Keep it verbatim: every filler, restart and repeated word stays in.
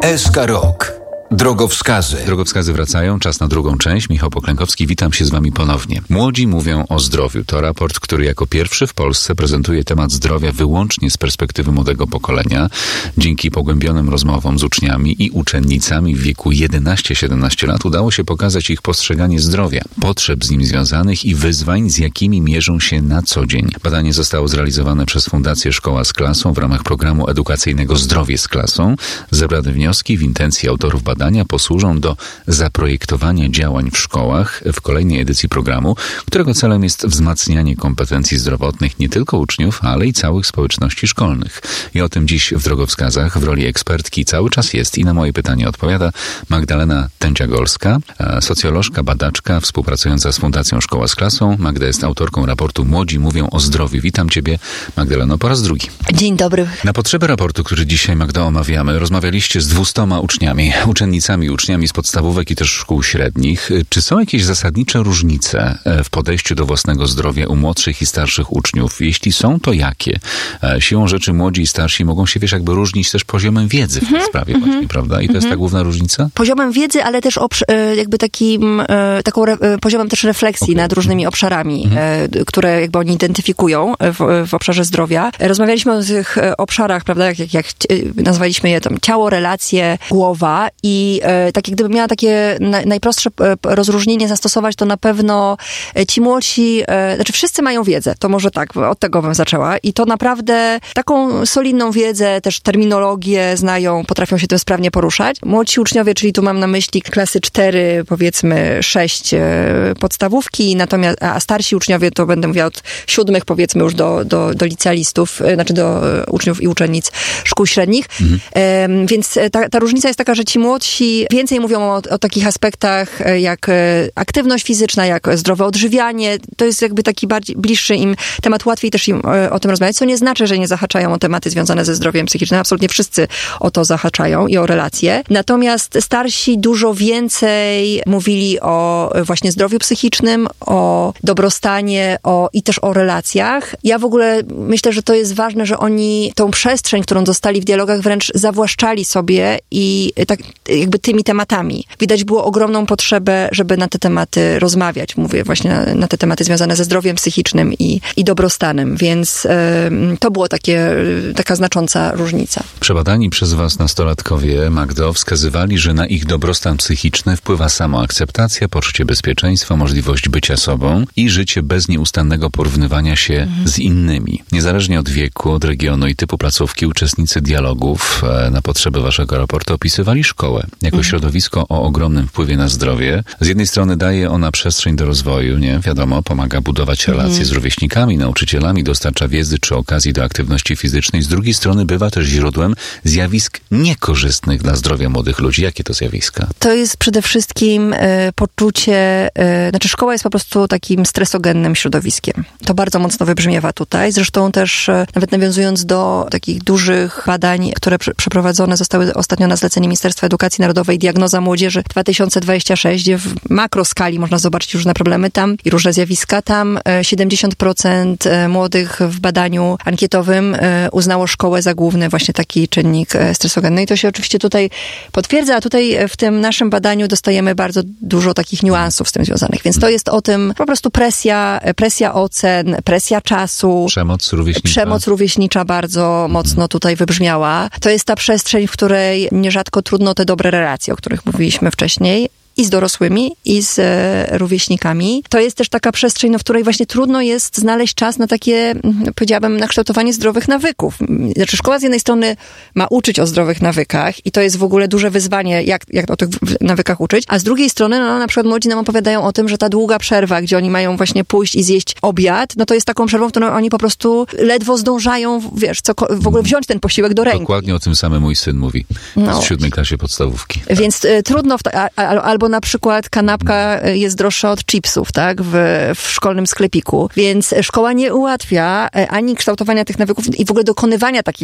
S K Rok. Drogowskazy. Drogowskazy wracają, czas na drugą część. Michał Poklękowski, witam się z wami ponownie. Młodzi mówią o zdrowiu. To raport, który jako pierwszy w Polsce prezentuje temat zdrowia wyłącznie z perspektywy młodego pokolenia. Dzięki pogłębionym rozmowom z uczniami i uczennicami w wieku jedenaście siedemnaście lat udało się pokazać ich postrzeganie zdrowia, potrzeb z nim związanych i wyzwań, z jakimi mierzą się na co dzień. Badanie zostało zrealizowane przez Fundację Szkoła z Klasą w ramach programu edukacyjnego Zdrowie z Klasą. Zebrane wnioski w intencji autorów badania posłużą do zaprojektowania działań w szkołach w kolejnej edycji programu, którego celem jest wzmacnianie kompetencji zdrowotnych nie tylko uczniów, ale i całych społeczności szkolnych. I o tym dziś w Drogowskazach w roli ekspertki cały czas jest i na moje pytanie odpowiada Magdalena Tędziagolska, socjolożka, badaczka, współpracująca z Fundacją Szkoła z Klasą. Magda jest autorką raportu Młodzi mówią o zdrowiu. Witam ciebie, Magdaleno, po raz drugi. Dzień dobry. Na potrzeby raportu, który dzisiaj, Magda, omawiamy, rozmawialiście z dwustoma uczniami, uczennicami i uczniami z podstawówek i też szkół średnich. Czy są jakieś zasadnicze różnice w podejściu do własnego zdrowia u młodszych i starszych uczniów? Jeśli są, to jakie? Siłą rzeczy młodzi i starsi mogą się, wiesz, jakby różnić też poziomem wiedzy w tej mm-hmm, sprawie właśnie, mm-hmm, prawda? I to mm-hmm. jest ta główna różnica? Poziomem wiedzy, ale też obsz- jakby takim, taką re- poziomem też refleksji okay. nad różnymi obszarami, mm-hmm. które jakby oni identyfikują w, w obszarze zdrowia. Rozmawialiśmy o tych obszarach, prawda, jak, jak, jak nazwaliśmy je tam ciało, relacje, głowa i I e, tak jak gdybym miała takie na, najprostsze e, rozróżnienie zastosować, to na pewno e, ci młodsi, e, znaczy wszyscy mają wiedzę, to może tak, od tego bym zaczęła. I to naprawdę taką solidną wiedzę, też terminologię znają, potrafią się tym sprawnie poruszać. Młodsi uczniowie, czyli tu mam na myśli klasy cztery, powiedzmy sześć e, podstawówki, natomiast, a starsi uczniowie to będę mówiła od siódmych, powiedzmy już do, do, do licealistów, e, znaczy do e, uczniów i uczennic szkół średnich. Mhm. E, więc ta, ta różnica jest taka, że ci młodsi więcej mówią o, o takich aspektach jak aktywność fizyczna, jak zdrowe odżywianie. To jest jakby taki bardziej bliższy im temat, łatwiej też im o tym rozmawiać, co nie znaczy, że nie zahaczają o tematy związane ze zdrowiem psychicznym. Absolutnie wszyscy o to zahaczają i o relacje. Natomiast starsi dużo więcej mówili o właśnie zdrowiu psychicznym, o dobrostanie, o, i też o relacjach. Ja w ogóle myślę, że to jest ważne, że oni tą przestrzeń, którą dostali w dialogach, wręcz zawłaszczali sobie i tak jakby tymi tematami. Widać było ogromną potrzebę, żeby na te tematy rozmawiać. Mówię właśnie na, na te tematy związane ze zdrowiem psychicznym i, i dobrostanem, więc y, to było takie, taka znacząca różnica. Przebadani przez was nastolatkowie, Magdo, wskazywali, że na ich dobrostan psychiczny wpływa samoakceptacja, poczucie bezpieczeństwa, możliwość bycia sobą i życie bez nieustannego porównywania się mhm. z innymi. Niezależnie od wieku, od regionu i typu placówki, uczestnicy dialogów e, na potrzeby waszego raportu opisywali szkołę jako mhm. środowisko o ogromnym wpływie na zdrowie. Z jednej strony daje ona przestrzeń do rozwoju, nie? Wiadomo, pomaga budować relacje mhm. z rówieśnikami, nauczycielami, dostarcza wiedzy czy okazji do aktywności fizycznej. Z drugiej strony bywa też źródłem zjawisk niekorzystnych dla zdrowia młodych ludzi. Jakie to zjawiska? To jest przede wszystkim e, poczucie, e, znaczy szkoła jest po prostu takim stresogennym środowiskiem. To bardzo mocno wybrzmiewa tutaj. Zresztą też e, nawet nawiązując do takich dużych badań, które pr- przeprowadzone zostały ostatnio na zlecenie Ministerstwa Edukacji Narodowej, Diagnoza Młodzieży dwa tysiące dwudziesty szósty, gdzie w makroskali można zobaczyć różne problemy tam i różne zjawiska. Tam siedemdziesiąt procent młodych w badaniu ankietowym uznało szkołę za główny właśnie taki czynnik stresogenny. I to się oczywiście tutaj potwierdza, a tutaj w tym naszym badaniu dostajemy bardzo dużo takich niuansów z tym związanych. Więc to jest o tym po prostu presja, presja ocen, presja czasu. Przemoc rówieśnicza. Przemoc rówieśnicza bardzo mocno tutaj wybrzmiała. To jest ta przestrzeń, w której nierzadko trudno te dobre relacje, o których mówiliśmy wcześniej, i z dorosłymi, i z e, rówieśnikami. To jest też taka przestrzeń, no, w której właśnie trudno jest znaleźć czas na takie, powiedziałabym, na kształtowanie zdrowych nawyków. Znaczy szkoła z jednej strony ma uczyć o zdrowych nawykach i to jest w ogóle duże wyzwanie, jak, jak o tych nawykach uczyć, a z drugiej strony, no, na przykład młodzi nam opowiadają o tym, że ta długa przerwa, gdzie oni mają właśnie pójść i zjeść obiad, no to jest taką przerwą, w którą oni po prostu ledwo zdążają, wiesz, co, w ogóle wziąć ten posiłek do ręki. Dokładnie o tym samym mój syn mówi. No. W siódmej klasie podstawówki. Więc y, trudno, w ta, a, albo Albo na przykład kanapka jest droższa od chipsów, tak, w, w szkolnym sklepiku. Więc szkoła nie ułatwia ani kształtowania tych nawyków i w ogóle dokonywania takich